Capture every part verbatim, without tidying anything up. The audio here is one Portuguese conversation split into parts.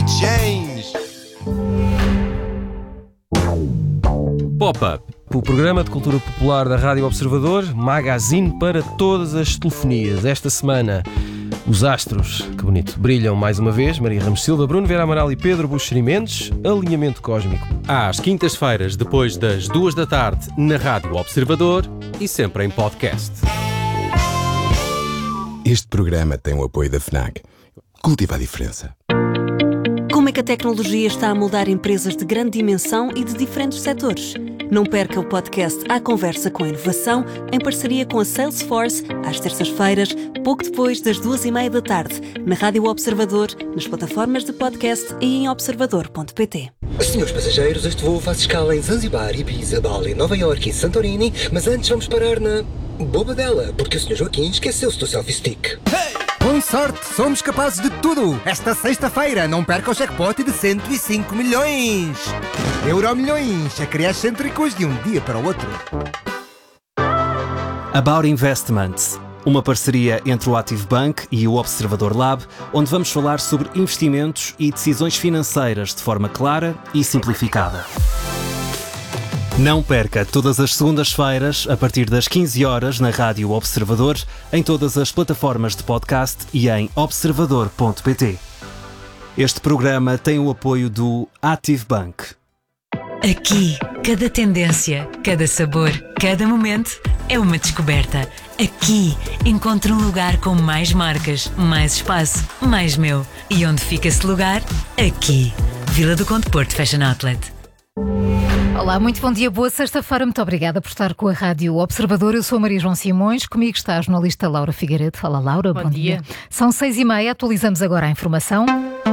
change. Pop-up, o programa de cultura popular da Rádio Observador, magazine para todas as telefonias. Esta semana, os astros, que bonito, brilham mais uma vez. Maria Ramos Silva, Bruno Vieira Amaral e Pedro Buxeri Mendes. Alinhamento cósmico. Às quintas-feiras, depois das duas da tarde, na Rádio Observador e sempre em podcast. Este programa tem o apoio da FNAC. Cultiva a diferença. Como é que a tecnologia está a moldar empresas de grande dimensão e de diferentes setores? Não perca o podcast À Conversa com a Inovação, em parceria com a Salesforce, às terças-feiras, pouco depois das duas e meia da tarde, na Rádio Observador, nas plataformas de podcast e em observador ponto pt. Senhores passageiros, este voo faz escala em Zanzibar, Ibiza, Bali, Nova Iorque e Santorini, mas antes vamos parar na Bobadela, porque o senhor Joaquim esqueceu-se do selfie stick. Hey! Com sorte, somos capazes de tudo! Esta sexta-feira, não perca o jackpot de cento e cinco milhões! Euro-milhões, a criar excêntricos de um dia para o outro. About Investments, uma parceria entre o Active Bank e o Observador Lab, onde vamos falar sobre investimentos e decisões financeiras de forma clara e simplificada. Não perca todas as segundas-feiras, a partir das quinze horas, na Rádio Observador, em todas as plataformas de podcast e em observador ponto pt. Este programa tem o apoio do Active Bank. Aqui, cada tendência, cada sabor, cada momento é uma descoberta. Aqui, encontro um lugar com mais marcas, mais espaço, mais meu. E onde fica esse lugar? Aqui. Vila do Conde Porto Fashion Outlet. Olá, muito bom dia, boa sexta-feira, muito obrigada por estar com a Rádio Observador. Eu sou Maria João Simões, comigo está a jornalista Laura Figueiredo. Fala, Laura, bom, bom dia. dia. São seis e meia, atualizamos agora a informação.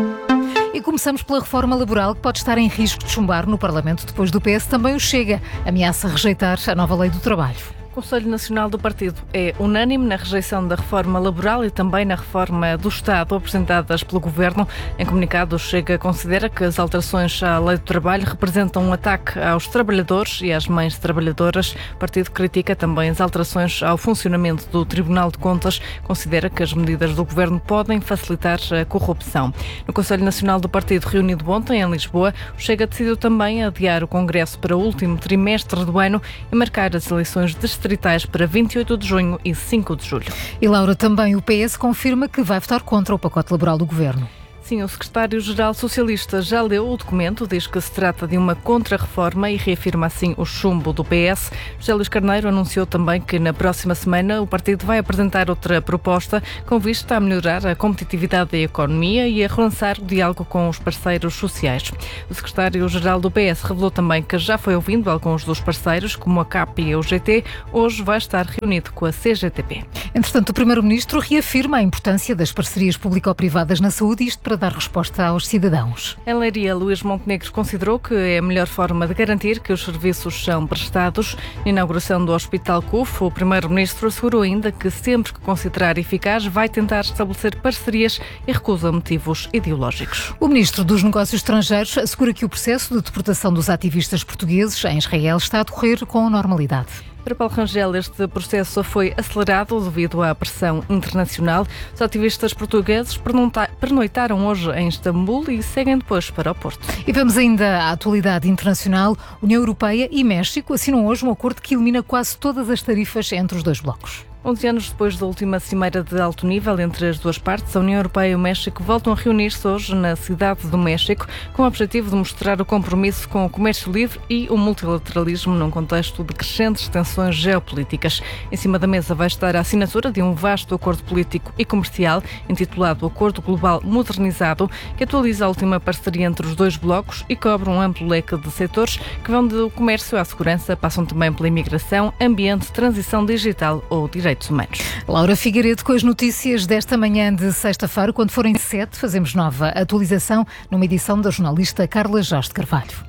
E começamos pela reforma laboral, que pode estar em risco de chumbar no Parlamento depois do P S. Também o Chega ameaça rejeitar a nova lei do trabalho. O Conselho Nacional do Partido é unânime na rejeição da reforma laboral e também na reforma do Estado apresentadas pelo Governo. Em comunicado, o Chega considera que as alterações à lei do trabalho representam um ataque aos trabalhadores e às mães trabalhadoras. O partido critica também as alterações ao funcionamento do Tribunal de Contas. Considera que as medidas do Governo podem facilitar a corrupção. No Conselho Nacional do Partido, reunido ontem em Lisboa, o Chega decidiu também adiar o Congresso para o último trimestre do ano e marcar as eleições distritais para vinte e oito de junho e cinco de julho. E Laura, também o P S confirma que vai votar contra o pacote laboral do Governo. Sim, o secretário-geral socialista já leu o documento, diz que se trata de uma contra-reforma e reafirma assim o chumbo do P S. José Luís Carneiro anunciou também que na próxima semana o partido vai apresentar outra proposta com vista a melhorar a competitividade da economia e a relançar o diálogo com os parceiros sociais. O secretário-geral do P S revelou também que já foi ouvindo alguns dos parceiros, como a C A P e a U G T. Hoje vai estar reunido com a C G T P. Entretanto, o primeiro-ministro reafirma a importância das parcerias público-privadas na saúde, isto para dar resposta aos cidadãos. Em Leiria, Luís Montenegro considerou que é a melhor forma de garantir que os serviços são prestados. Na inauguração do Hospital C U F, o primeiro-ministro assegurou ainda que sempre que considerar eficaz vai tentar estabelecer parcerias e recusa motivos ideológicos. O ministro dos Negócios Estrangeiros assegura que o processo de deportação dos ativistas portugueses em Israel está a decorrer com normalidade. Para Paulo Rangel, este processo foi acelerado devido à pressão internacional. Os ativistas portugueses pernoitaram hoje em Istambul e seguem depois para o Porto. E vamos ainda à atualidade internacional. União Europeia e México assinam hoje um acordo que elimina quase todas as tarifas entre os dois blocos. onze anos depois da última cimeira de alto nível entre as duas partes, a União Europeia e o México voltam a reunir-se hoje na Cidade do México com o objetivo de mostrar o compromisso com o comércio livre e o multilateralismo num contexto de crescentes tensões geopolíticas. Em cima da mesa vai estar a assinatura de um vasto acordo político e comercial intitulado Acordo Global Modernizado, que atualiza a última parceria entre os dois blocos e cobre um amplo leque de setores que vão do comércio à segurança, passam também pela imigração, ambiente, transição digital ou direitos humanos. Laura Figueiredo com as notícias desta manhã de sexta-feira. Quando forem sete, fazemos nova atualização numa edição da jornalista Carla Jorge de Carvalho.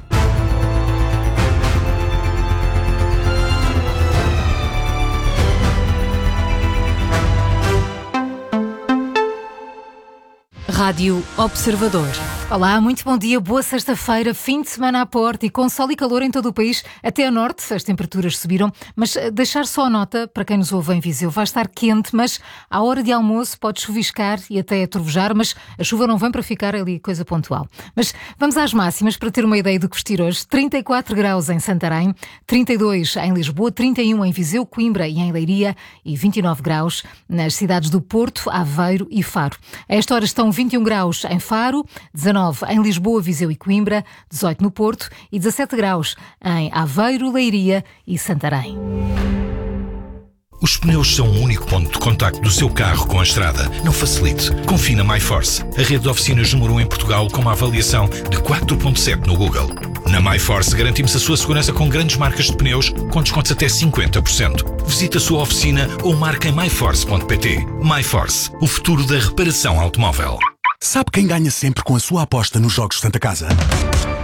Rádio Observador. Olá, muito bom dia, boa sexta-feira, fim de semana à porta e com sol e calor em todo o país. Até a norte as temperaturas subiram, mas deixar só a nota, para quem nos ouve em Viseu, vai estar quente, mas à hora de almoço pode chuviscar e até trovejar, mas a chuva não vem para ficar ali, coisa pontual. Mas vamos às máximas para ter uma ideia do que vestir hoje. trinta e quatro graus em Santarém, trinta e dois em Lisboa, trinta e um em Viseu, Coimbra e em Leiria e vinte e nove graus nas cidades do Porto, Aveiro e Faro. A esta hora estão vinte e um graus em Faro, dezanove em Lisboa, Viseu e Coimbra, dezoito no Porto e dezassete graus em Aveiro, Leiria e Santarém. Os pneus são o único ponto de contacto do seu carro com a estrada. Não facilite. Confie na MyForce, a rede de oficinas número um em Portugal com uma avaliação de quatro ponto sete no Google. Na MyForce garantimos a sua segurança com grandes marcas de pneus com descontos até cinquenta por cento. Visite a sua oficina ou marque em my force ponto p t. MyForce, o futuro da reparação automóvel. Sabe quem ganha sempre com a sua aposta nos Jogos Santa Casa?